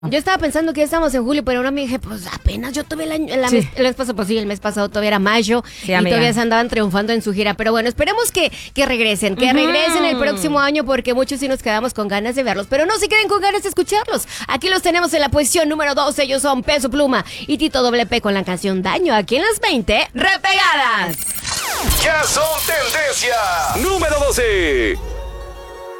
Yo estaba pensando que ya estamos en julio, pero ahora me dije, pues apenas yo tuve Sí. el mes pasado, pues sí, el mes pasado todavía era mayo Sí, y amiga. todavía se andaban triunfando en su gira. Pero bueno, esperemos que regresen, regresen el próximo año porque muchos sí nos quedamos con ganas de verlos, pero no se queden con ganas de escucharlos. Aquí los tenemos en la posición número 12, ellos son Peso Pluma y Tito WP con la canción Daño, aquí en las 20 Repegadas. Ya son tendencia. Número 12.